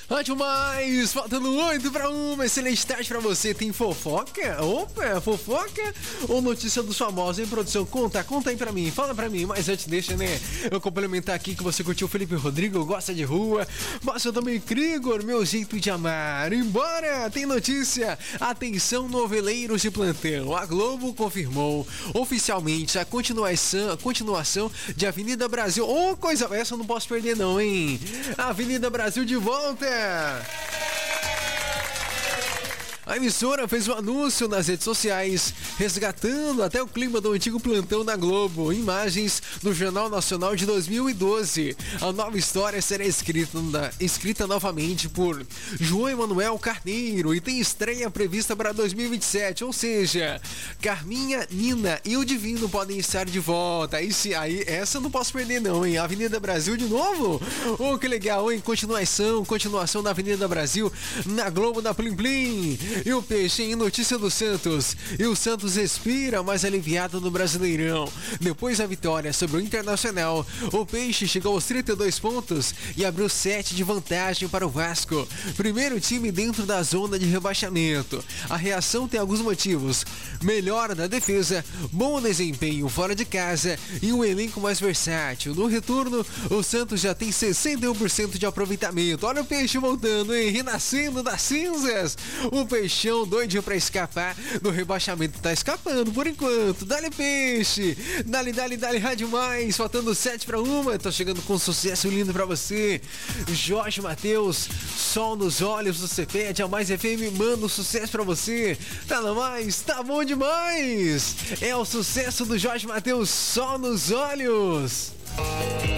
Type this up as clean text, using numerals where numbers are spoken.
Ótimo mais, faltando 8 para 1, excelente tarde pra você. Tem fofoca? Opa, fofoca? Ou notícia dos famosos, hein, produção? Conta aí pra mim, fala pra mim. Mas antes deixa, né, eu complementar aqui que você curtiu o Felipe Rodrigo, gosta de rua. Mas eu também, Krigor, meu jeito de amar. Embora, tem notícia. Atenção, noveleiros de plantão. A Globo confirmou oficialmente a continuação de Avenida Brasil. Ô, coisa, essa eu não posso perder não, hein? Avenida Brasil de volta. A emissora fez um anúncio nas redes sociais, resgatando até o clima do antigo plantão na Globo. Imagens do Jornal Nacional de 2012. A nova história será escrita novamente por João Emanuel Carneiro e tem estreia prevista para 2027. Ou seja, Carminha, Nina e o Divino podem estar de volta. Essa eu não posso perder não, hein? Avenida Brasil de novo? Oh, que legal, hein? Continuação da Avenida Brasil na Globo da Plim Plim. E o Peixe em notícia do Santos. E o Santos respira mais aliviado no Brasileirão. Depois da vitória sobre o Internacional, o Peixe chegou aos 32 pontos e abriu 7 de vantagem para o Vasco. Primeiro time dentro da zona de rebaixamento. A reação tem alguns motivos. Melhora na defesa, bom desempenho fora de casa e um elenco mais versátil. No retorno, o Santos já tem 61% de aproveitamento. Olha o Peixe voltando, hein? Renascendo das cinzas. O Peixão doidinho pra escapar do rebaixamento, tá escapando por enquanto. Dale Peixe, dale Rádio Mais, faltando 7 para 1, tô chegando com um sucesso lindo pra você. Jorge Mateus, Sol nos Olhos, você pede, a Mais FM manda um sucesso pra você. Tá na Mais, tá bom demais. É o sucesso do Jorge Mateus, Sol nos Olhos.